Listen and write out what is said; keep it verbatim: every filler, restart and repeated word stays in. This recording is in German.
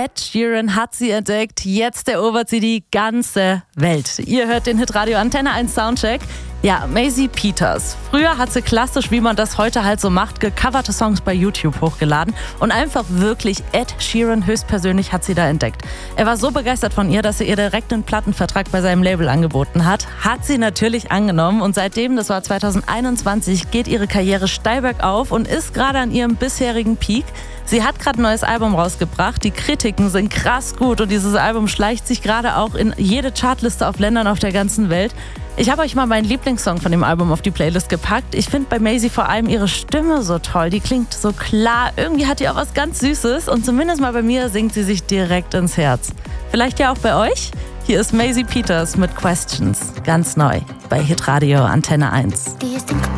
Ed Sheeran hat sie entdeckt. Jetzt erobert sie die ganze Welt. Ihr hört den Hitradio Antenne eins Soundcheck. Ja, Maisie Peters. Früher hat sie klassisch, wie man das heute halt so macht, gecoverte Songs bei YouTube hochgeladen. Und einfach wirklich Ed Sheeran höchstpersönlich hat sie da entdeckt. Er war so begeistert von ihr, dass er ihr direkt einen Plattenvertrag bei seinem Label angeboten hat. Hat sie natürlich angenommen. Und seitdem, das war zwanzig einundzwanzig, geht ihre Karriere steil bergauf und ist gerade an ihrem bisherigen Peak. Sie hat gerade ein neues Album rausgebracht. Die Kritiken sind krass gut und dieses Album schleicht sich gerade auch in jede Chartliste auf Ländern auf der ganzen Welt. Ich habe euch mal meinen Lieblingssong von dem Album auf die Playlist gepackt. Ich finde bei Maisie vor allem ihre Stimme so toll. Die klingt so klar. Irgendwie hat die auch was ganz Süßes. Und zumindest mal bei mir singt sie sich direkt ins Herz. Vielleicht ja auch bei euch? Hier ist Maisie Peters mit Questions. Ganz neu bei Hitradio Antenne eins.